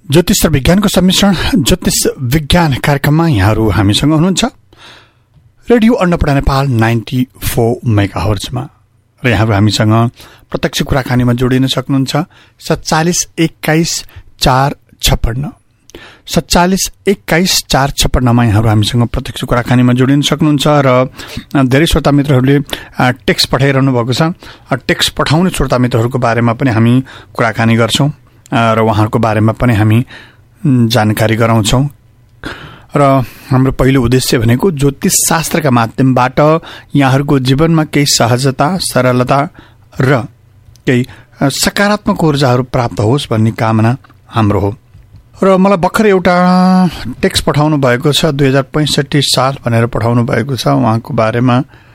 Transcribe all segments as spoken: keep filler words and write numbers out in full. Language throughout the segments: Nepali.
ज्योतिष र विज्ञानको सम्मिश्रण ज्योतिष विज्ञान कार्यक्रममा यहाँहरू हामीसँग हुनुहुन्छ radio Annapurna Nepal ninety four मेगाहर्जमा र यहाँहरू हामीसँग प्रत्यक्ष कुराकानीमा जोडिन सक्नुहुन्छ सत्तालिस एक्काइस चार छप्पन्न सत्तालिस एक्काइस चार छप्पन्नमा यहाँहरू हामीसँग प्रत्यक्ष कुराकानीमा जोडिन सक्नुहुन्छ र धेरै श्रोता मित्रहरूले टेक्स्ट पठाइरहनु भएको छ। टेक्स्ट पठाउने श्रोता मित्रहरूको बारेमा पनि हामी कुराकानी गर्छौँ र उहाँहरूको बारेमा पनि हामी जानकारी गराउँछौँ र हाम्रो पहिलो उद्देश्य भनेको ज्योतिष शास्त्रका माध्यमबाट यहाँहरूको जीवनमा केही सहजता सरलता र केही सकारात्मक ऊर्जाहरू प्राप्त होस् भन्ने कामना हाम्रो हो। र मलाई भर्खर एउटा टेक्स्ट पठाउनु भएको छ, दुई हजार पैँसठी साल भनेर पठाउनु भएको छ। उहाँको बारेमा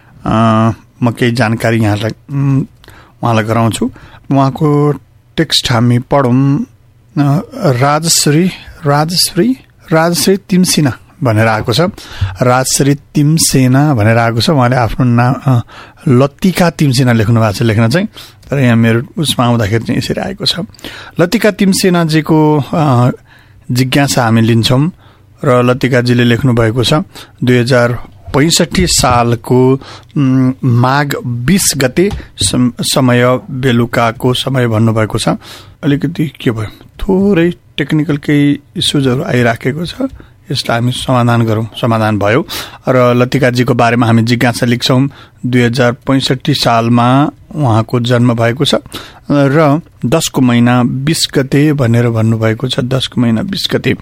म केही जानकारी यहाँलाई उहाँलाई गराउँछु। उहाँको टेक्स्ट हामी पढौँ। राजश्री राजश्री राजश्री तिमसिना भनेर आएको छ। राजश्री तिमसेना भनेर आएको छ। उहाँले आफ्नो नाम लतिका तिमसेना लेख्नु भएको छ, लेख्न चाहिँ, तर यहाँ मेरो उसमा आउँदाखेरि चाहिँ यसरी आएको छ। लतिका तिमसेनाजीको जिज्ञासा हामी लिन्छौँ र लतिकाजीले लेख्नु भएको छ दुई हजार पैँसठी सालको माघ बिस गते समय बेलुकाको समय भन्नुभएको छ। अलिकति के भयो, थोरै टेक्निकल केही इस्युजहरू आइराखेको छ, यसलाई हामी समाधान गरौँ। समाधान भयो र लतिकाजीको बारेमा हामी जिज्ञासा लेख्छौँ। दुई हजार पैँसठी सालमा उहाँको जन्म भएको छ र दसको महिना बिस गते भनेर भन्नुभएको छ। दसको महिना बिस गते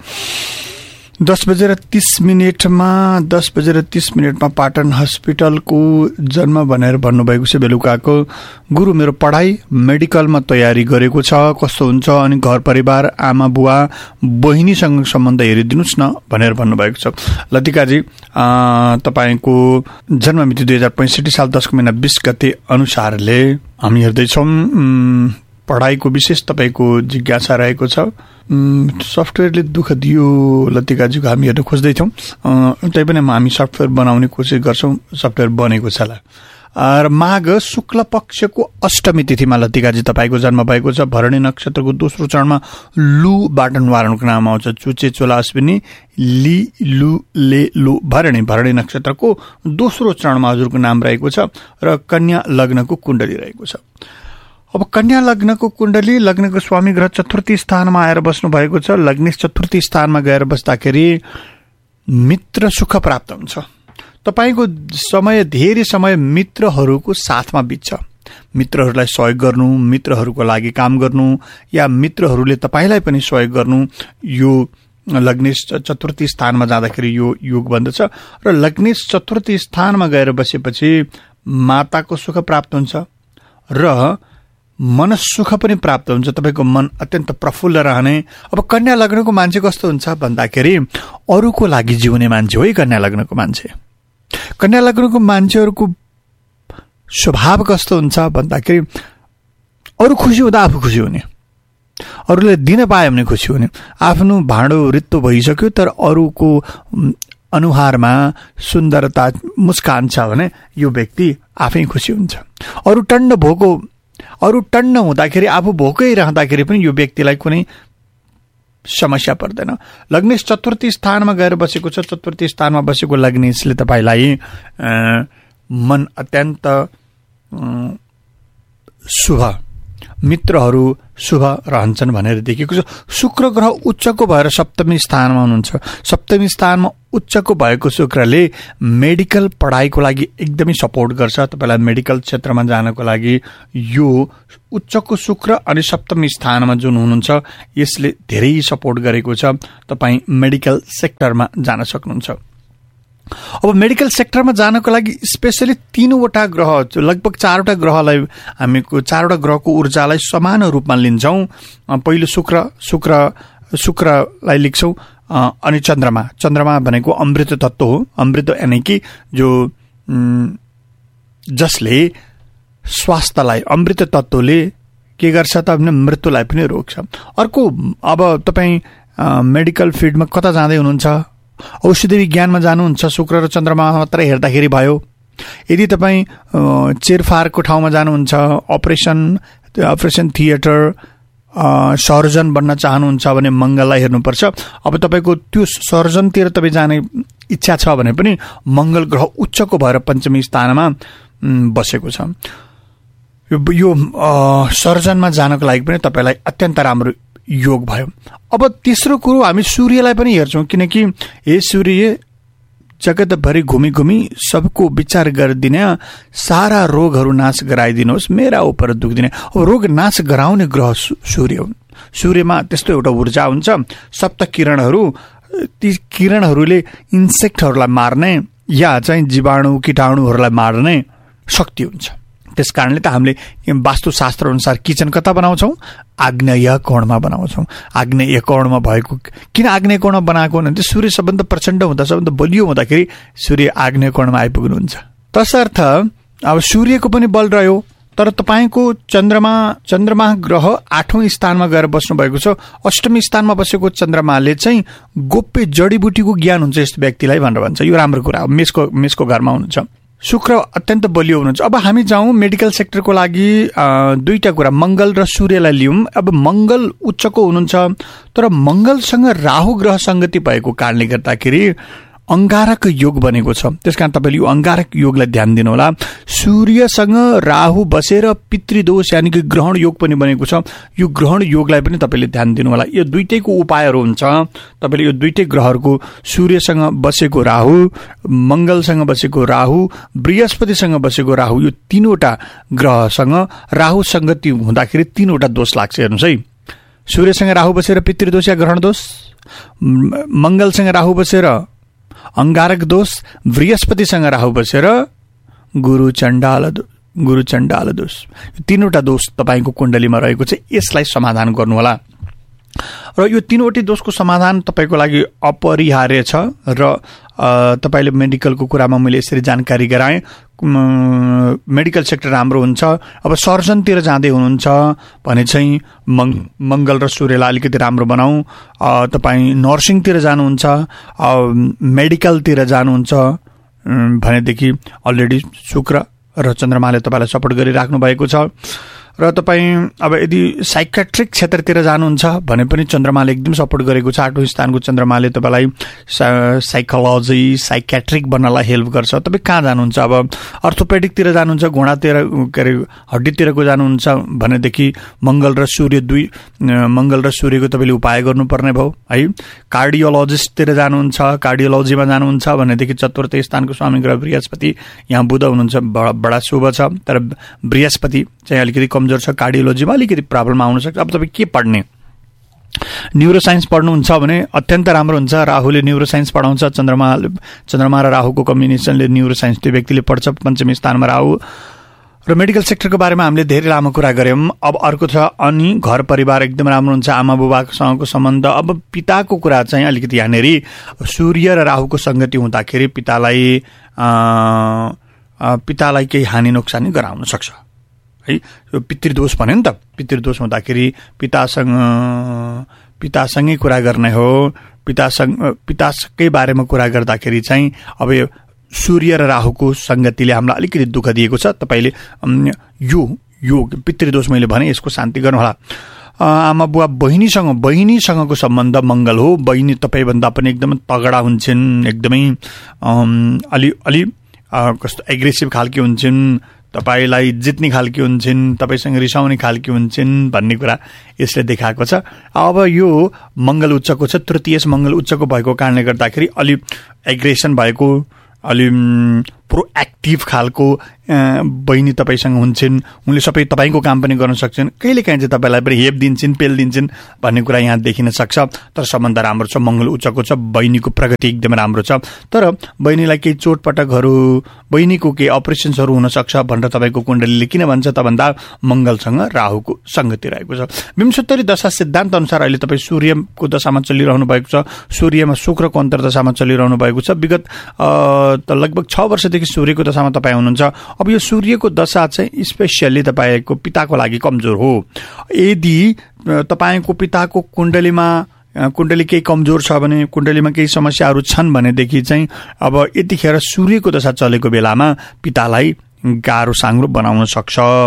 दस बजेर तीस मिनटमा दस बजेर तीस मिनटमा पाटन हस्पिटलको जन्म भनेर भन्नुभएको छ बेलुकाको। गुरु, मेरो पढाइ मेडिकलमा तयारी गरेको छ, कस्तो हुन्छ अनि घर परिवार आमा बुवा बहिनीसँग सम्बन्ध हेरिदिनुहोस् न भनेर भन्नुभएको छ। लतिकाजी, तपाईँको जन्ममिति दुई हजार पैँसठी साल दसको महिना बिस गते अनुसारले हामी हेर्दैछौँ। पढाइको विशेष तपाईँको जिज्ञासा रहेको छ। सफ्टवेयरले दुःख दियो लतिकाजीको, हामी हेर्न खोज्दैथ्यौँ, तैपनि हामी सफ्टवेयर बनाउने कोसिस गर्छौँ। सफ्टवेयर बनेको छ ल। र माघ शुक्ल पक्षको अष्टमी तिथिमा लतिकाजी तपाईँको जन्म भएको छ। भरणी नक्षत्रको दोस्रो चरणमा लु बाट निवारणको नाम आउँछ। चुचे चोला अश्विनी लि लु ले लु भरणी भरणी नक्षत्रको दोस्रो चरणमा हजुरको नाम रहेको छ र कन्या लग्नको कुण्डली रहेको छ। अब कन्या लग्नको कुण्डली, लग्नको स्वामी ग्रह चतुर्थी स्थानमा आएर बस्नु भएको छ। लग्नेश चतुर्थी स्थानमा गएर बस्दाखेरि मित्र सुख प्राप्त हुन्छ। तपाईँको समय धेरै समय मित्रहरूको साथमा बित्छ। मित्रहरूलाई सहयोग गर्नु, मित्रहरूको लागि काम गर्नु या मित्रहरूले तपाईँलाई पनि सहयोग गर्नु, यो लग्नेश चतुर्थी स्थानमा जाँदाखेरि यो योग बन्दछ। र लग्नेश चतुर्थी स्थानमा गएर बसेपछि माताको सुख प्राप्त हुन्छ र मनसुख पनि प्राप्त हुन्छ। तपाईँको मन अत्यन्त प्रफुल्ल रहने। अब कन्या लग्नको मान्छे कस्तो हुन्छ भन्दाखेरि अरूको लागि जिउने मान्छे हो। कन्या लग्नको मान्छे कन्या लग्नको मान्छेहरूको स्वभाव कस्तो हुन्छ भन्दाखेरि अरू खुसी हुँदा आफू खुसी हुने, अरूले दिन पायो भने खुसी हुने। आफ्नो भाँडो रित्तो भइसक्यो तर अरूको अनुहारमा सुन्दरता मुस्कान छ भने यो व्यक्ति आफै खुसी हुन्छ। अरू टन्न भोको अरू टन्न हुँदाखेरि आफू भोकै रहँदाखेरि पनि यो व्यक्तिलाई कुनै समस्या पर्दैन। लग्नेश चतुर्थी स्थानमा गएर बसेको छ। चतुर्थी स्थानमा बसेको लग्नेशले तपाईँलाई मन अत्यन्त शुभ, मित्रहरू शुभ रहन्छन् भनेर देखिएको छ। शुक्र ग्रह उच्चको भएर सप्तमी स्थानमा हुनुहुन्छ। सप्तमी स्थानमा उच्चको भएको शुक्रले मेडिकल पढाइको लागि एकदमै सपोर्ट गर्छ। तपाईँलाई मेडिकल क्षेत्रमा जानको लागि यो उच्चको शुक्र अनि सप्तमी स्थानमा जुन हुनुहुन्छ यसले धेरै सपोर्ट गरेको छ। तपाईँ मेडिकल सेक्टरमा जान सक्नुहुन्छ। अब मेडिकल सेक्टरमा जानको लागि स्पेसली तीनवटा ग्रह, लगभग चारवटा ग्रहलाई हामीको चारवटा ग्रहको ऊर्जालाई समान रूपमा लिन्छौँ। पहिलो शुक्र शुक्र शुक्रलाई लेख्छौँ अनि चन्द्रमा चन्द्रमा भनेको अमृत तत्त्व हो। अमृत यानि कि जो जसले स्वास्थ्यलाई, अमृत तत्त्वले के गर्छ त भने मृत्युलाई पनि रोक्छ। अर्को, अब तपाईँ मेडिकल फिल्डमा कता जाँदै हुनुहुन्छ, औषधि विज्ञानमा जानुहुन्छ, शुक्र र चन्द्रमा मात्रै हेर्दाखेरि भयो। यदि तपाईँ चेरफारको ठाउँमा जानुहुन्छ, अपरेसन अपरेसन थिएटर सर्जन बन्न चाहनुहुन्छ भने मङ्गललाई हेर्नुपर्छ। अब तपाईँको त्यो सर्जनतिर तपाईँ जाने इच्छा छ भने पनि मङ्गल ग्रह उच्चको भएर पञ्चमी स्थानमा बसेको छ। यो सर्जनमा जानको लागि पनि तपाईँलाई अत्यन्त राम्रो योग भयो। अब तेस्रो कुरो हामी सूर्यलाई पनि हेर्छौँ, किनकि हे सूर्य जगतभरि घुमी घुमी सबको विचार गरिदिने, सारा रोगहरू नाश गराइदिनुहोस्, मेरा उपर दुख दिने। अब रोग नाश गराउने ग्रह सूर्य हुन्। सूर्यमा त्यस्तो एउटा ऊर्जा हुन्छ, सप्त किरणहरू, ती किरणहरूले इन्सेक्टहरूलाई मार्ने या चाहिँ जीवाणु किटाणुहरूलाई मार्ने शक्ति हुन्छ। त्यस कारणले त हामीले वास्तुशास्त्र अनुसार किचन कता बनाउँछौँ? आग्नेय कोणमा बनाउँछौँ। आग्नेय कोणमा भएको, किन आग्नेय कोणमा बनाएको भने सूर्य सबभन्दा प्रचण्ड हुँदा, सबभन्दा बलियो हुँदाखेरि सूर्य आग्नेय कोणमा आइपुग्नुहुन्छ। तसर्थ अब सूर्यको पनि बल रह्यो, तर तपाईँको चन्द्रमा चन्द्रमा ग्रह आठौं स्थानमा गएर बस्नु भएको छ। अष्टमी स्थानमा बसेको चन्द्रमाले चाहिँ गोप्य जडीबुटीको ज्ञान हुन्छ यस्तो व्यक्तिलाई भनेर भन्छ। यो राम्रो कुरा हो। मेषको मेषको घरमा हुनुहुन्छ, शुक्र अत्यन्त बलियो हुनुहुन्छ। अब हामी जाउँ मेडिकल सेक्टरको लागि, दुईटा कुरा मङ्गल र सूर्यलाई लियौँ। अब मङ्गल उच्चको हुनुहुन्छ, तर मङ्गलसँग राहु ग्रह सङ्गति भएको कारणले गर्दाखेरि अंगारक योग बनेको छ। त्यसकारण तपाईले यो अंगारक योगलाई ध्यान दिनुहोला। सूर्यसँग राहु बसेर पितृदोष यानी कि ग्रहण योग पनि बनेको छ। यो ग्रहण योगलाई पनि तपाईले ध्यान दिनुहोला। यो दुईटैको उपायहरू हुन्छ। तपाईले यो दुईटै ग्रहहरूको सूर्यसँग बसेको राहु, मंगलसँग बसेको राहु, बृहस्पतिसँग बसेको राहु, यो तीनवटा ग्रहसँग राहु संगति हुँदाखेरि तीनवटा दोष लाग्छ। हेर्नुस् है, सूर्यसँग राहु बसेर पितृदोष या ग्रहण दोष, मंगलसँग राहु बसेर अंगारक दोष, बृहस्पतिसँग राहु बसेर गुरु चण्डाल गुरु चण्डाल दोष, तीनवटा दोष तपाईको कुण्डलीमा रहेको छ। यसलाई समाधान गर्नुहोला र यो तीनवटै दोषको समाधान तपाईको लागि अपरिहार्य छ। र तपाईले मेडिकलको कुरामा मैले यसरी जानकारी गराएँ। मेडिकल सेक्टर राम्रो हुन्छ। अब सर्जनतिर जाँदै हुनुहुन्छ भने चाहिँ मङ्गल र सूर्यलाई अलिकति राम्रो बनाऊ। तपाईँ नर्सिङतिर जानुहुन्छ, मेडिकलतिर जानुहुन्छ भनेदेखि अलरेडी शुक्र र चन्द्रमाले तपाईँलाई सपोर्ट गरिराख्नु भएको छ। र तपाईँ अब यदि साइकेट्रिक क्षेत्रतिर जानुहुन्छ भने पनि चन्द्रमाले एकदम सपोर्ट गरेको छ। आठौं स्थानको चन्द्रमाले तपाईँलाई साइकोलोजी साइकेट्रिक बन्नलाई हेल्प गर्छ। तपाईँ कहाँ जानुहुन्छ? अब अर्थोपेडिकतिर जानुहुन्छ, घुँडातिर के अरे हड्डीतिरको जानुहुन्छ भनेदेखि मङ्गल र सूर्य दुई मङ्गल र सूर्यको तपाईँले उपाय गर्नुपर्ने भयो है। कार्डियोलोजिस्टतिर जानुहुन्छ, कार्डियोलोजीमा जानुहुन्छ भनेदेखि चतुर्थ स्थानको स्वामी ग्रह बृहस्पति, यहाँ बुध हुनुहुन्छ, बडा शुभ छ। तर बृहस्पति चाहिँ अलिकति कमजोर छ, कार्डियोलोजीमा अलिकति प्रब्लम आउन सक्छ। अब तपाईँ के पढ्ने? न्युरोसाइन्स पढ्नुहुन्छ भने अत्यन्त राम्रो हुन्छ। राहुले न्युरोसाइन्स पढाउँछ। चन्द्रमा चन्द्रमा र राहुको कम्बिनेसनले न्युरोसाइन्स त्यो व्यक्तिले पढ्छ, पञ्चमी स्थानमा राहु। र मेडिकल सेक्टरको बारेमा हामीले धेरै लामो कुरा गऱ्यौँ। अब अर्को छ अनि घर परिवार एकदम राम्रो हुन्छ, आमा बुबासँगको सम्बन्ध। अब पिताको कुरा चाहिँ अलिकति यहाँनिर सूर्य र राहुको सङ्गति हुँदाखेरि पितालाई पितालाई केही हानि नोक्सानी गराउन सक्छ है। यो पितृदोष भन्यो नि त। पितृदोष हुँदाखेरि पितासँग पितासँगै कुरा गर्ने हो। पितासँग पिताकै बारेमा कुरा गर्दाखेरि चाहिँ अब यो सूर्य र राहुको सङ्गतिले हामीलाई अलिकति दुःख दिएको छ। तपाईँले यो यो पितृदोष मैले भने यसको शान्ति गर्नुहोला। आमा बुवा बहिनीसँग बहिनीसँगको सम्बन्ध मङ्गल हो। बहिनी तपाईँभन्दा पनि एकदमै तगडा हुन्छन्, एकदमै अलि अलि कस्तो एग्रेसिभ खालके हुन्छन्, तपाईलाई जित्ने खालके हुन्छन्, तपाईसँग रिसाउने खालके हुन्छन् भन्ने कुरा यसले देखाएको छ। अब यो मङ्गल उच्चको छ, तृतीय मङ्गल उच्चको भएको कारणले गर्दाखेरि अलि एग्रेसन भएको, अलि प्रोएक्टिभ खालको बहिनी तपाईँसँग हुन्छन्। उनले सबै तपाईँको काम पनि गर्न सक्छन्। कहिलेकाहीँ चाहिँ तपाईँलाई पनि हेप दिन्छन्, पेल दिन्छन् भन्ने कुरा यहाँ देखिन सक्छ। तर सम्बन्ध राम्रो छ, मङ्गल उच्चको छ, बहिनीको प्रगति एकदमै राम्रो छ। तर बहिनीलाई केही चोटपटकहरू, बहिनीको केही अपरेसन्सहरू हुनसक्छ भनेर तपाईँको कुण्डलीले किन भन्छ त भन्दा मङ्गलसँग राहुको सङ्गति रहेको छ। विंशोत्तरी दशा सिद्धान्त अनुसार अहिले तपाईँ सूर्यको दशामा चलिरहनु भएको छ। सूर्यमा शुक्रको अन्तर्दशामा चलिरहनु भएको छ। विगत त लगभग छ वर्षदेखि सूर्यको दशामा तपाईँ हुनुहुन्छ। अब यो सूर्यको दशा चाहिँ स्पेसियल्ली तपाईँको पिताको लागि कमजोर हो। यदि तपाईँको पिताको कुण्डलीमा कुण्डली केही कमजोर छ भने, कुण्डलीमा केही समस्याहरू छन् भनेदेखि चाहिँ अब यतिखेर सूर्यको दशा चलेको बेलामा पितालाई गाह्रो साङ्ग्रो बनाउन सक्छ।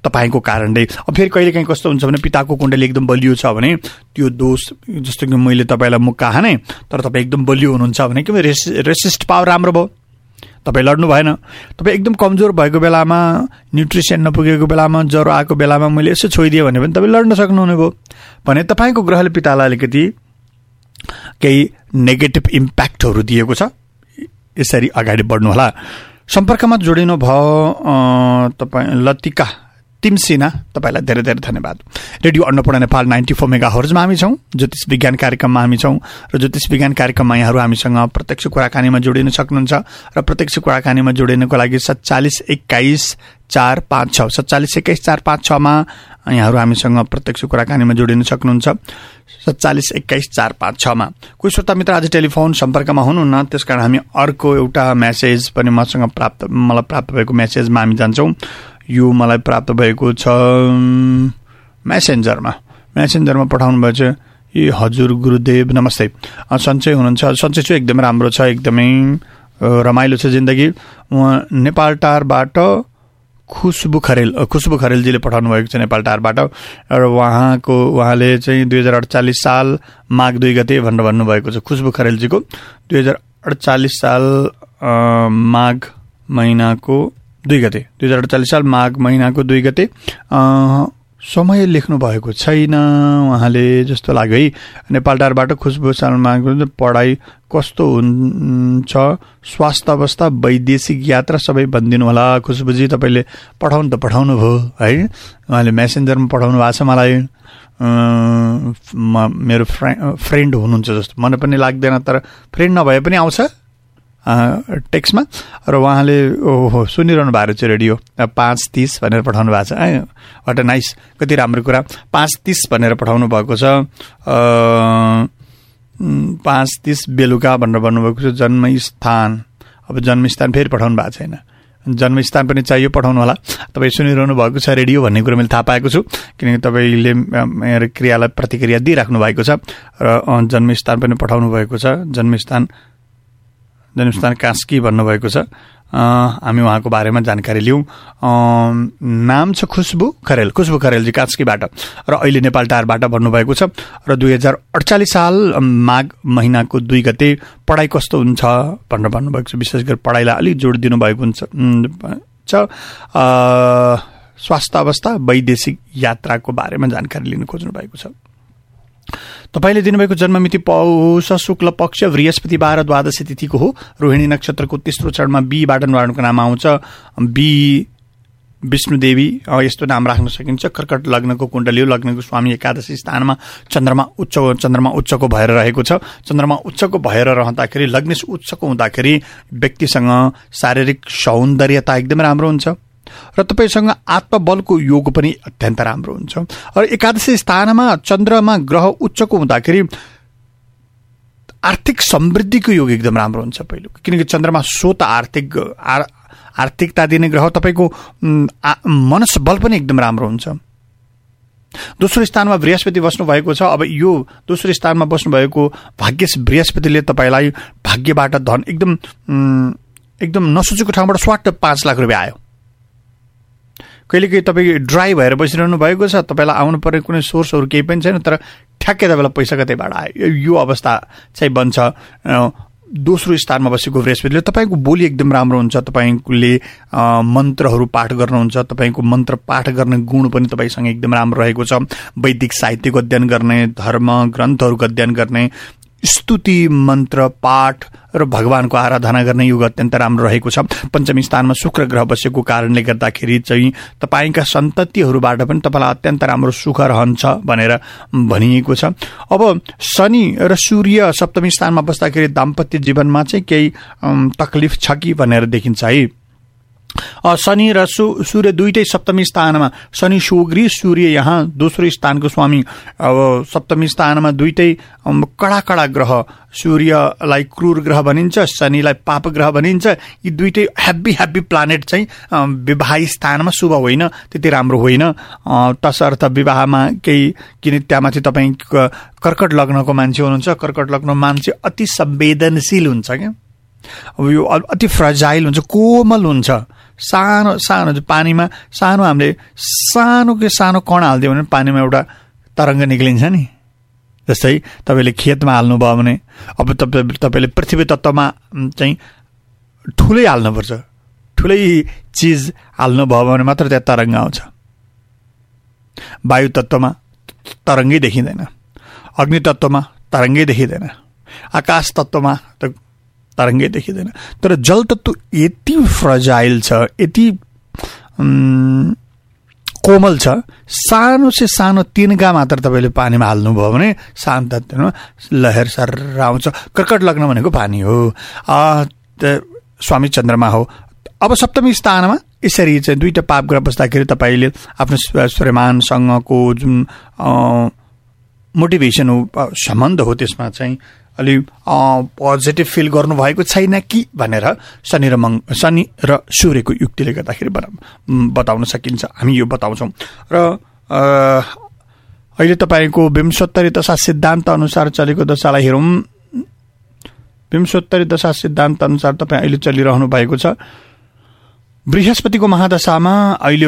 तपाईँको कारणले। अब फेरि कहिलेकाहीँ कस्तो हुन्छ भने पिताको कुण्डली एकदम बलियो छ भने त्यो दोष, जस्तो कि मैले तपाईँलाई मुक्का हाने तर तपाईँ एकदम बलियो हुनुहुन्छ भने कि रेस रेसिस्ट पावर राम्रो भयो, तपाईँ लड्नु भएन। तपाईँ एकदम कमजोर भएको बेलामा, न्युट्रिसन नपुगेको बेलामा, ज्वरो आएको बेलामा मैले यसो छोइदिएँ भने पनि तपाईँ लड्न सक्नुहुने भयो भने तपाईँको ग्रहले पितालाई अलिकति केही नेगेटिभ इम्प्याक्टहरू दिएको छ। यसरी अगाडि बढ्नुहोला। सम्पर्कमा जोडिनु भयो तपाईँ लतिका तिमसिना, तपाईँलाई धेरै धेरै धन्यवाद। Radio Annapurna Nepal ninety four mega हर्जमा हामी छौँ। ज्योतिष विज्ञान कार्यक्रममा हामी छौँ र ज्योतिष विज्ञान कार्यक्रममा यहाँहरू हामीसँग प्रत्यक्ष कुराकानीमा जोडिन सक्नुहुन्छ र प्रत्यक्ष कुराकानीमा जोडिनको लागि सत्तालिस एक्काइस चार पाँच छ सत्तालिस एक्काइस चार पाँच छमा यहाँहरू हामीसँग प्रत्यक्ष कुराकानीमा जोडिन सक्नुहुन्छ। सत्तालिस एक्काइस चार पाँच छमा कोही श्रोता मित्र आज टेलिफोन सम्पर्कमा हुनुहुन्न, त्यसकारण हामी अर्को एउटा म्यासेज पनि मसँग प्राप्त मलाई प्राप्त भएको म्यासेजमा हामी जान्छौँ। यो मलाई प्राप्त भएको छ म्यासेन्जरमा म्यासेन्जरमा पठाउनु भएको छ। ए हजुर गुरुदेव नमस्ते, सन्चै हुनुहुन्छ? सन्चै छु, एकदमै राम्रो छ, एकदमै रमाइलो छ जिन्दगी। उहाँ नेपाल टारबाट खुसबु खरेल खुसबु खरेलजीले पठाउनु भएको छ नेपाल टारबाट, र उहाँको उहाँले चाहिँ दुई हजार अडचालिस साल माघ दुई गते भनेर भन्नुभएको छ। खुसबु खरेलजीको दुई हजार अडचालिस साल माघ महिनाको दुई गते दुई हजार अडचालिस साल माघ महिनाको दुई गते समय लेख्नु भएको छैन उहाँले जस्तो लाग्यो है। नेपाल टारबाट खुसबु साल माघ पढाइ कस्तो हुन्छ, स्वास्थ्य अवस्था, वैदेशिक यात्रा सबै भनिदिनु होला। खुसबुजी तपाईँले पठाउनु त पठाउनु भयो है, उहाँले मेसेन्जरमा पठाउनु भएको छ। मलाई म मेरो फ्रे फ्रेन्ड हुनुहुन्छ जस्तो मन पनि लाग्दैन, तर फ्रेन्ड नभए पनि आउँछ टेक्स्टमा। र उहाँले ओहो सुनिरहनु भएको छ रेडियो पाँच तिस भनेर पठाउनु भएको छ। है वाट अ नाइस, कति राम्रो कुरा। पाँच तिस भनेर पठाउनु भएको छ, पाँच तिस बेलुका भनेर भन्नुभएको छ। जन्मस्थान, अब जन्मस्थान फेरि पठाउनु भएको छैन, जन्मस्थान पनि चाहियो, पठाउनु होला। तपाईँ सुनिरहनु भएको छ रेडियो भन्ने कुरा मैले थाहा पाएको छु, किनकि तपाईँले मेरो क्रियालाई प्रतिक्रिया दिइराख्नु भएको छ। र जन्मस्थान पनि पठाउनु भएको छ। जन्मस्थान जन्मस्थान कास्की भन्नुभएको छ। हामी उहाँको बारेमा जानकारी लिउँ। नाम छ खुसबु खरेल, खुसबु खरेलजी कास्कीबाट, र अहिले नेपाल टारबाट भन्नुभएको छ। र दुई हजार अडचालिस साल माघ महिनाको दुई गते पढाइ कस्तो हुन्छ भनेर भन्नुभएको छ। विशेष गरी पढाइलाई अलिक जोड दिनुभएको हुन्छ। स्वास्थ्य अवस्था, वैदेशिक यात्राको बारेमा जानकारी लिन खोज्नु भएको छ। तपाईँले दिनुभएको जन्ममिति पौष शुक्ल पक्ष बृहस्पतिबार द्वादशी तिथिको हो। रोहिणी नक्षत्रको तेस्रो चरणमा बीबाट निवारणको नाम आउँछ। बी विष्णुदेवी यस्तो नाम राख्न सकिन्छ। कर्कट लग्नको कुण्डली हो। लग्नको स्वामी एकादशी स्थानमा चन्द्रमा उच्च चन्द्रमा उच्चको भएर रहेको छ। चन्द्रमा उच्चको भएर रहँदाखेरि, लग्नेश उच्चको हुँदाखेरि व्यक्तिसँग शारीरिक सौन्दर्यता एकदमै राम्रो हुन्छ र तपाईँसँग आत्मबलको योग पनि अत्यन्त राम्रो हुन्छ। र एकादशी स्थानमा चन्द्रमा ग्रह उच्चको हुँदाखेरि आर्थिक समृद्धिको योग एकदम राम्रो हुन्छ पहिलो, किनकि चन्द्रमा स्वत आर्थिक आर्थिकता दिने ग्रह। तपाईँको मनसबल पनि एकदम राम्रो हुन्छ। दोस्रो स्थानमा बृहस्पति बस्नु भएको छ। अब यो दोस्रो स्थानमा बस्नुभएको भाग्यश बृहस्पतिले तपाईँलाई भाग्यबाट धन एकदम एकदम नसोचेको ठाउँबाट स्वाट पाँच लाख रुपियाँ आयो। कहिलेकाहीँ तपाईँ ड्राई भएर बसिरहनु भएको छ, तपाईँलाई आउनु पर्ने कुनै सोर्सहरू केही पनि छैन, तर ठ्याक्कै तपाईँलाई पैसा कतैबाट आयो, यो अवस्था चाहिँ बन्छ। दोस्रो स्थानमा बसेको बृहस्पतिले तपाईँको बोली एकदम राम्रो हुन्छ। तपाईँले मन्त्रहरू पाठ गर्नुहुन्छ, तपाईँको मन्त्र पाठ गर्ने गुण पनि तपाईँसँग एकदम राम्रो रहेको छ। वैदिक साहित्यको अध्ययन गर्ने, धर्म ग्रन्थहरूको अध्ययन गर्ने, स्तुति मन्त्र पाठ र भगवानको आराधना गर्ने योग अत्यन्त राम्रो रहेको छ। पञ्चमी स्थानमा शुक्र ग्रह बसेको कारणले गर्दाखेरि चाहिँ तपाईँका सन्ततिहरूबाट पनि तपाईँलाई अत्यन्त राम्रो सुख रहन्छ भनेर भनिएको छ। अब शनि र सूर्य सप्तमी स्थानमा बस्दाखेरि दाम्पत्य जीवनमा चाहिँ केही तकलिफ छ कि भनेर देखिन्छ है। शनि र सूर्य दुईटै सप्तमी स्थानमा, शनि सुग्री, सूर्य यहाँ दोस्रो स्थानको स्वामी। अब सप्तमी स्थानमा दुईटै कडा कडा ग्रह, सूर्यलाई क्रूर ग्रह भनिन्छ, शनिलाई पाप ग्रह भनिन्छ। यी दुईटै ह्याप्पी ह्याप्पी प्लानेट चाहिँ विवाह स्थानमा शुभ होइन, त्यति राम्रो होइन। तसर्थ विवाहमा केही, किन त्यहाँमाथि तपाईँ कर्कट लग्नको मान्छे हुनुहुन्छ, कर्कट लग्न मान्छे अति संवेदनशील हुन्छ क्या। अब यो अति फ्रजाइल हुन्छ, कोमल हुन्छ, सानो सानो पानीमा सानो हामीले सानो के सानो कण हालिदियो भने पानीमा एउटा तरङ्ग निक्लिन्छ नि। जस्तै तपाईँले खेतमा हाल्नुभयो भने अब तपाईँ तपाईँले पृथ्वी तत्त्वमा चाहिँ ठुलै हाल्नुपर्छ, ठुलै चिज हाल्नुभयो भने मात्र त्यहाँ तरङ्ग आउँछ। वायु तत्त्वमा तरङ्गै देखिँदैन, अग्नि तत्त्वमा तरङ्गै देखिँदैन, आकाश तत्त्वमा त तरङ्गै देखिँदैन। तर जल तत्त्व यति फ्रजाइल छ, यति कोमल छ, सानो से सानो तिनका मात्र तपाईँले पानीमा हाल्नुभयो भने शान्त लहर सर आउँछ। कर्कट लग्न भनेको पानी हो, स्वामी चन्द्रमा हो। अब सप्तमी स्थानमा यसरी चाहिँ दुईवटा पाप ग्रह बस्दाखेरि तपाईँले आफ्नो श्रीमानसँगको जुन मोटिभेसन हो, सम्बन्ध हो, त्यसमा चाहिँ अलि पोजिटिभ फिल गर्नुभएको छैन कि भनेर शनि र मङ शनि र सूर्यको युक्तिले गर्दाखेरि बताउन सकिन्छ, हामी यो बताउँछौँ। र अहिले तपाईँको विंशोत्तरी दशा सिद्धान्त अनुसार चलेको दशालाई हेरौँ। विंशोत्तरी दशा सिद्धान्त अनुसार तपाईँ अहिले चलिरहनु भएको छ बृहस्पतिको महादशामा, अहिले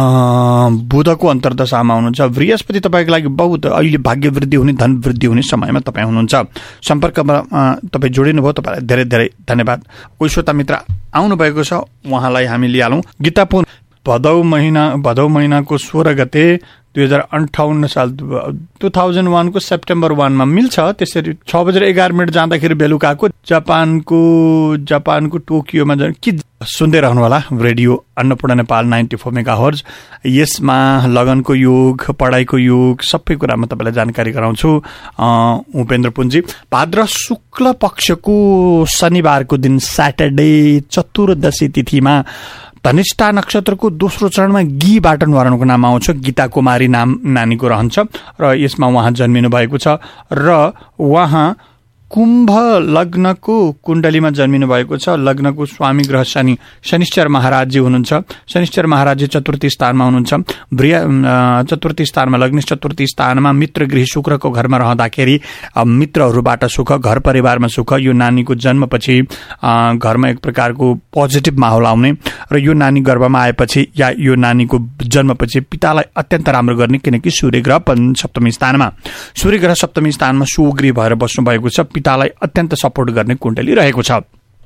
बुधको अन्तर्दशामा हुनुहुन्छ। बृहस्पति तपाईँको लागि बहुत अहिले भाग्य वृद्धि हुने, धन वृद्धि हुने समयमा तपाईँ हुनुहुन्छ। सम्पर्कमा तपाईँ जोडिनुभयो, तपाईँलाई धेरै धेरै धन्यवाद। कोही श्रोता मित्र आउनुभएको छ, उहाँलाई हामी लिइहालौँ। गीतापुर भदौ महिना भदौ महिनाको सोह्र गते दुई हजार अन्ठाउन्न साल टु थाउजन्ड वानको सेप्टेम्बर वानमा मिल्छ। त्यसरी छ बजेर एघार मिनट जाँदाखेरि बेलुकाको जापानको जापानको टोकियोमा के सुन्दै रहनु होला radio Annapurna Nepal ninety four mega hertz. यसमा लगनको योग, पढाइको योग, सबै कुरामा तपाईँलाई जानकारी गराउँछु। उपेन्द्र पुन्जी भाद्र शुक्ल पक्षको शनिबारको दिन स्याटरडे चतुर्दशी तिथिमा धनिष्ठा नक्षत्रको दोस्रो चरणमा गीबाट न्वारानको नाम आउँछ। गीता कुमारी नाम नानीको रहन्छ र यसमा उहाँ जन्मिनु भएको छ र उहाँ कुम्भ लग्नको कुण्डलीमा जन्मिनु भएको छ। लग्नको स्वामी ग्रह शनि शनिश्चर महाराजजी हुनुहुन्छ। शनिश्चर महाराजजी चतुर्थी स्थानमा हुनुहुन्छ। बृह चतुर्थी स्थानमा लग्नेश चतुर्थी स्थानमा मित्र गृह शुक्रको घरमा रहँदाखेरि मित्रहरूबाट सुख, घर परिवारमा सुख, यो नानीको जन्मपछि घरमा एक प्रकारको पोजिटिभ माहौल आउने र यो नानी गर्भमा आएपछि या यो नानीको जन्मपछि पितालाई अत्यन्त राम्रो गर्ने, किनकि सूर्य ग्रह सप्तमी स्थानमा सूर्य ग्रह सप्तमी स्थानमा सुग्रीव भएर बस्नु भएको छ। पितालाई अत्यन्त सपोर्ट गर्ने कुण्डली रहेको छ।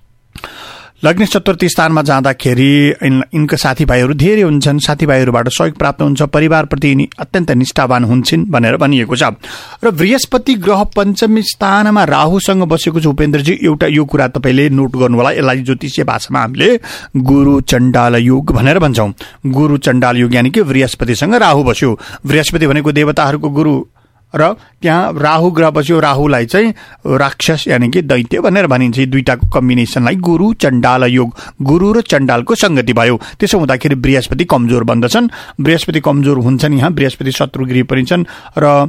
लग्नेश चतुर्थी स्थानमा जाँदाखेरि यिनका साथीभाइहरू धेरै हुन्छन्, साथीभाइहरूबाट सहयोग प्राप्त हुन्छ, परिवारप्रति यिनी अत्यन्त निष्ठावान हुन्छन् भनेर भनिएको छ। र बृहस्पति ग्रह पञ्चमी स्थानमा राहुसँग बसेको छ। उपेन्द्रजी एउटा यो कुरा तपाईँले नोट गर्नु होला, यसलाई ज्योतिषीय भाषामा हामीले गुरु चण्डाल योग भनेर भन्छौँ। गुरु चण्डाल योग यानि कि बृहस्पतिसँग राहु बस्यो। बृहस्पति भनेको देवताहरूको गुरु र त्यहाँ राहु ग्रह बस्यो। राहुलाई चाहिँ राक्षस यानि कि दैत्य भनेर भनिन्छ। दुईटाको कम्बिनेसनलाई गुरु चण्डाल योग, गुरु र चण्डालको सङ्गति भयो। त्यसो हुँदाखेरि बृहस्पति कमजोर बन्दछन्। बृहस्पति कमजोर हुन्छन्, यहाँ बृहस्पति शत्रुगृह पनि छन् र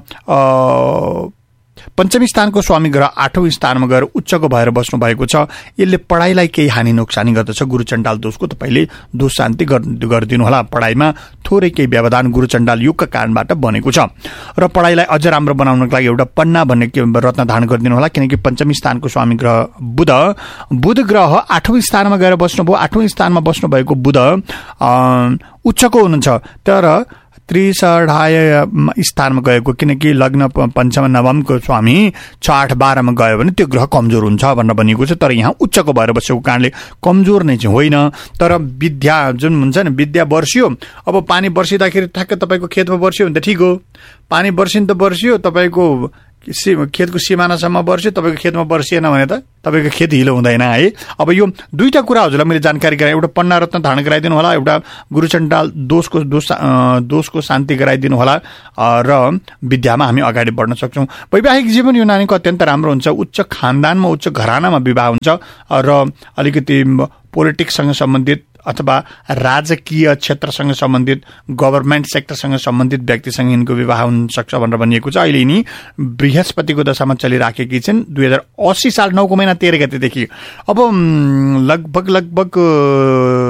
पञ्चमी स्थानको स्वामी ग्रह आठौँ स्थानमा गएर उच्चको भएर बस्नु भएको छ। यसले पढाइलाई केही हानि नोक्सानी गर्दछ। गुरु चण्डाल दोषको तपाईँले दोष शान्ति गरिदिनु होला। पढाइमा थोरै केही व्यवधान गुरु चण्डाल युगका कारणबाट बनेको छ र पढाइलाई अझ राम्रो बनाउनको लागि एउटा पन्ना भन्ने रत्न धारण गरिदिनु होला, किनकि पञ्चमी स्थानको स्वामी ग्रह बुध बुध ग्रह आठौँ स्थानमा गएर बस्नुभयो। आठौँ स्थानमा बस्नुभएको बुध उच्चको हुनुहुन्छ, तर त्रिसढाय स्थानमा गएको, किनकि लग्न पञ्चम नवमको स्वामी छ आठ बाह्रमा गयो भने त्यो ग्रह कमजोर हुन्छ भनेर भनिएको छ। तर यहाँ उच्चको भएर बसेको कारणले कमजोर नै चाहिँ होइन। तर विद्या जुन हुन्छ नि, विद्या वर्षियो। अब पानी वर्षिँदाखेरि ठ्याक्क तपाईँको खेतमा वर्षियो भने त ठिक हो, पानी वर्षिन त वर्षियो, तपाईँको सि खेतको सिमानासम्म वर्षियो, तपाईँको खेतमा वर्षिएन भने त तपाईँको खेत हिलो हुँदैन है। अब यो दुईवटा कुरा हजुरलाई मैले जानकारी गराएँ। एउटा पन्ना रत्न धारण गराइदिनु होला, एउटा गुरुचण्डाल दोषको दोष दोषको शान्ति गराइदिनु होला र विद्यामा हामी अगाडि बढ्न सक्छौँ। वैवाहिक जीवन यो नानीको अत्यन्त राम्रो हुन्छ। उच्च खानदानमा, उच्च घरानामा विवाह हुन्छ र अलिकति पोलिटिक्ससँग सम्बन्धित अथवा राजकीय क्षेत्रसँग सम्बन्धित, गभर्मेन्ट सेक्टरसँग सम्बन्धित व्यक्तिसँग यिनको विवाह हुन सक्छ भनेर भनिएको छ। अहिले यिनी बृहस्पतिको दशामा चलिराखेकी छिन् दुई हजार अस्सी साल नौको महिना तेह्र गतेदेखि। अब लगभग लगभग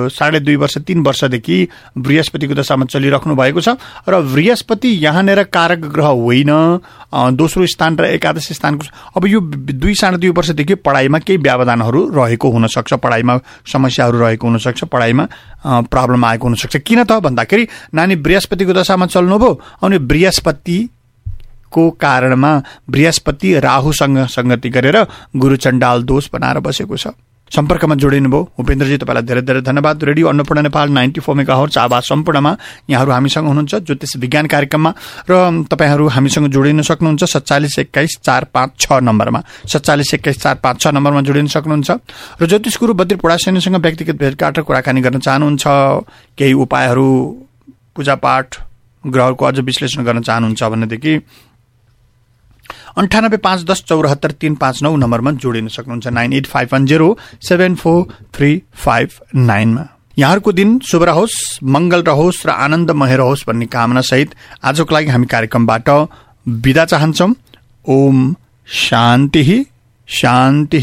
साढे दुई वर्ष तीन वर्षदेखि बृहस्पतिको दशामा चलिराख्नु भएको छ र बृहस्पति यहाँनिर कारक ग्रह होइन, दोस्रो स्थान र एकादश स्थानको। अब यो दुई साढे दुई वर्षदेखि पढाइमा केही व्यवधानहरू रहेको हुनसक्छ, पढाइमा समस्याहरू रहेको हुनसक्छ, पढाइमा प्रब्लम आएको हुनसक्छ। किन त भन्दाखेरि नानी बृहस्पतिको दशामा चल्नुभयो, अनि बृहस्पतिको कारणमा बृहस्पति राहुसँग सङ्गति गरेर गुरु चण्डाल दोष बनाएर बसेको छ। सम्पर्कमा जोडिनु भयो उपेन्द्रजी, तपाईँलाई धेरै धेरै धन्यवाद। Radio Annapurna Nepal ninety four megahertz आवाज सम्पूर्णमा यहाँहरू हामीसँग हुनुहुन्छ ज्योतिष विज्ञान कार्यक्रममा, र तपाईँहरू हामीसँग जोडिन सक्नुहुन्छ सत्तालिस एक्काइस चार पाँच छ नम्बरमा, सत्तालिस एक्काइस चार पाँच छ नम्बरमा जोडिन सक्नुहुन्छ। र ज्योतिष गुरु बद्री पुडासेनीसँग व्यक्तिगत भेटघाट र कुराकानी गर्न चाहनुहुन्छ, केही उपायहरू, पूजापाठ, ग्रहको अझ विश्लेषण गर्न चाहनुहुन्छ भनेदेखि अन्ठानब्बे पाँच दस चौरात्तर तीन पाँच नौ नम्बरमा जोडिन सक्नुहुन्छ, nine at five one zero seven four three five नाइनमा। यहाँहरूको दिन शुभ रहोस्, मङ्गल रहोस् र आनन्दमय रहोस् भन्ने कामना सहित आजको लागि हामी कार्यक्रमबाट बिदा चाहन्छौँ। ओम शान्ति शान्ति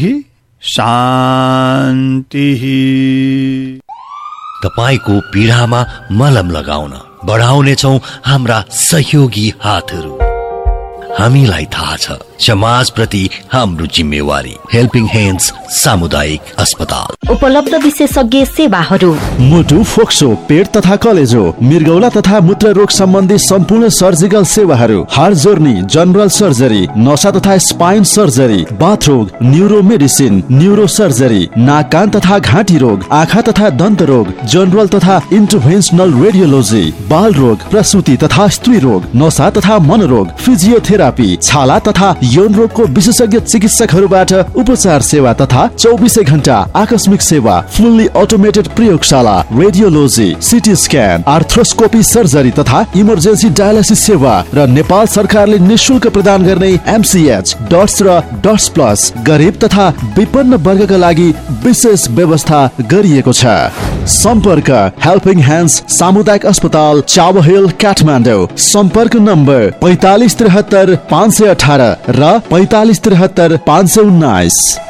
शान्ति। तपाईको पीडामा मलम लगाउन बढाउनेछौँ हाम्रा सहयोगी हातहरू। हामीलाई थाहा छ समाजप्रति हाम्रो जिम्मेवारी। हेल्पिङ ह्यान्ड्स सामुदायिक अस्पताल। उपलब्ध विशेषज्ञ सेवाहरू मुटु, फोक्सो, पेट तथा कलेजो, मृगौला तथा मूत्र रोग सम्बन्धी सम्पूर्ण सर्जिकल सेवाहरू, हाड जोर्नी, जनरल सर्जरी, नसा तथा spine surgery, बाथरोग, neuro medicine, neuro surgery, नाक कान तथा घाँटी रोग, आँखा तथा दन्त रोग, जनरल तथा इन्टरभेन्सनल रेडियोलोजी, बाल रोग, प्रसुति तथा स्त्री रोग, नसा तथा मनोरोग, फिजियोथेरापी, छाला तथा यौन रोगको विशेषज्ञ चिकित्सकहरूबाट उपचार सेवा तथा चौबिसै घण्टा आकस्मिक सेवा, फुल्ली अटोमेटेड प्रयोगशाला, radiology, CT scan, arthroscopy surgery तथा इमर्जेन्सी डायलिसिस सेवा र नेपाल सरकारले निशुल्क प्रदान गर्ने एमसीएच, डट्स र डट्स प्लस गरिब तथा विपन्न वर्गका लागि विशेष व्यवस्था गरिएको छ। सम्पर्क हेल्पिङ ह्यान्ड्स सामुदायिक अस्पताल, चावहिल, काठमाडौँ। सम्पर्क नम्बर पैंतालिस त्रिहत्तर पाँच सय अठारह र पैंतालिस त्रिहत्तर पाँच सय उन्नाइस।